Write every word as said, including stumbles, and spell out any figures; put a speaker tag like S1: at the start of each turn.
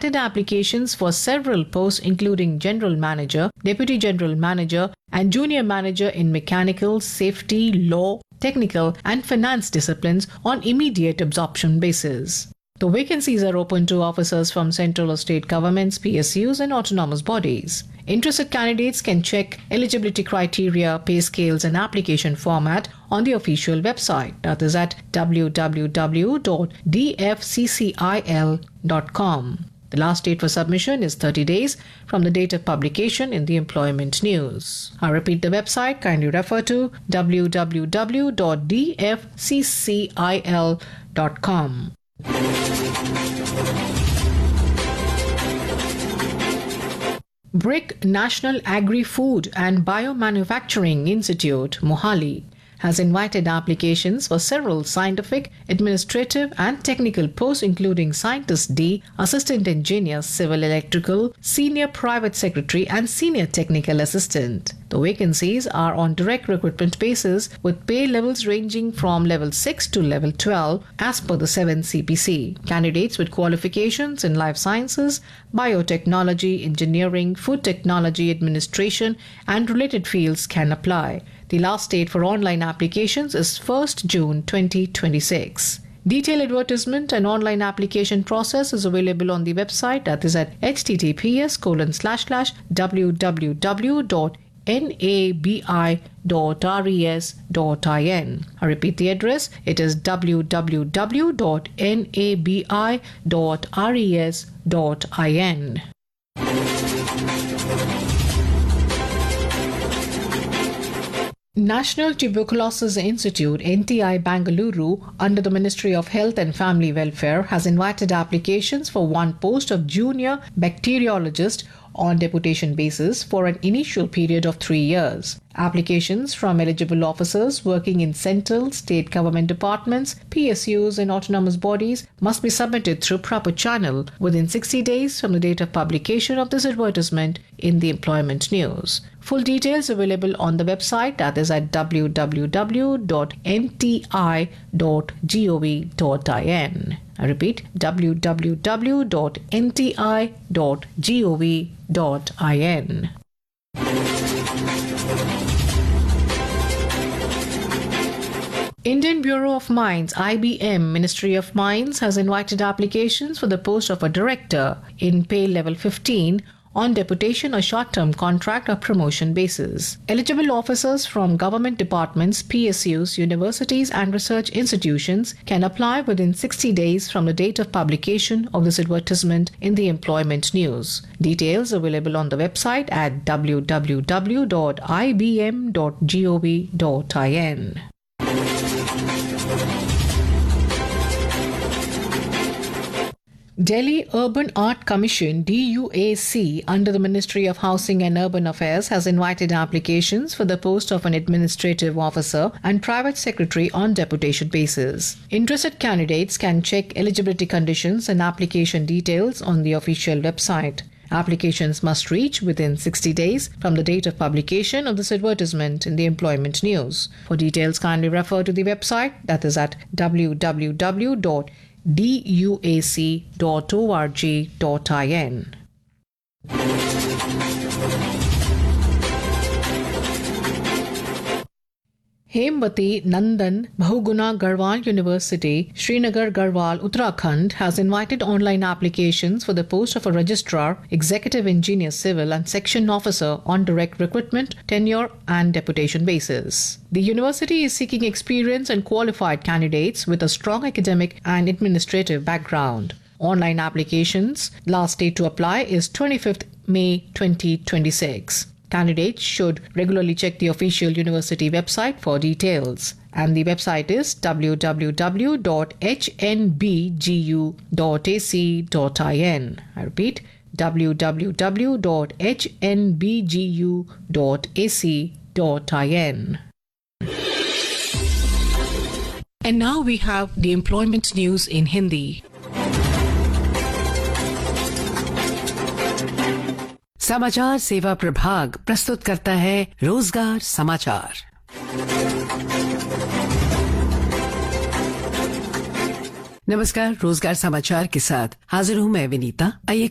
S1: invited applications for several posts including General Manager, Deputy General Manager, and Junior Manager in Mechanical, Safety, Law, Technical, and Finance disciplines on immediate absorption basis. The vacancies are open to officers from central or state governments, P S Us, and autonomous bodies. Interested candidates can check eligibility criteria, pay scales, and application format on the official website, that is at w w w dot d f c c i l dot com. The last date for submission is thirty days from the date of publication in the Employment News. I repeat the website, kindly refer to w w w dot d f c c i l dot com. B R I C National Agri-Food and Biomanufacturing Institute, Mohali, has invited applications for several scientific, administrative, and technical posts including Scientist D, Assistant Engineer, Civil Electrical, Senior Private Secretary, and Senior Technical Assistant. The vacancies are on direct recruitment basis with pay levels ranging from level six to level twelve as per the seventh C P C. Candidates with qualifications in life sciences, biotechnology, engineering, food technology, administration, and related fields can apply. The last date for online applications is first June twenty twenty-six. Detailed advertisement and online application process is available on the website, that is at https colon slash slash www dot nabi dot res dot in. I repeat the address, it is www dot nabi dot res dot in. National Tuberculosis Institute, N T I Bangalore, under the Ministry of Health and Family Welfare, has invited applications for one post of junior bacteriologist on deputation basis for an initial period of three years. Applications from eligible officers working in central, state government departments, P S Us, and autonomous bodies must be submitted through proper channel within sixty days from the date of publication of this advertisement in the Employment News. Full details available on the website, that is at w w w dot n t i dot gov dot in. I repeat, w w w dot n t i dot gov dot in. Indian Bureau of Mines, I B M, Ministry of Mines, has invited applications for the post of a director in pay level fifteen on deputation or short-term contract or promotion basis. Eligible officers from government departments, P S Us, universities, and research institutions can apply within sixty days from the date of publication of this advertisement in the Employment News. Details available on the website at w w w dot i b m dot gov dot in. Delhi Urban Art Commission, D U A C, under the Ministry of Housing and Urban Affairs, has invited applications for the post of an administrative officer and private secretary on deputation basis. Interested candidates can check eligibility conditions and application details on the official website. Applications must reach within sixty days from the date of publication of this advertisement in the Employment News. For details, kindly refer to the website, that is at w w w dot d u a c dot org dot in. Hemwati Nandan Bahuguna Garhwal University, Srinagar, Garhwal, Uttarakhand, has invited online applications for the post of a registrar, executive engineer civil, and section officer on direct recruitment, tenure, and deputation basis. The university is seeking experienced and qualified candidates with a strong academic and administrative background. Online applications, last date to apply is twenty-fifth May twenty twenty-six. Candidates should regularly check the official university website for details. And the website is w w w dot h n b g u dot a c dot in. I repeat, w w w dot h n b g u dot a c dot in. And now we have the employment news in Hindi.
S2: समाचार सेवा प्रभाग प्रस्तुत करता है रोजगार समाचार। नमस्कार, रोजगार समाचार के साथ हाजिर हूं मैं विनीता। आइए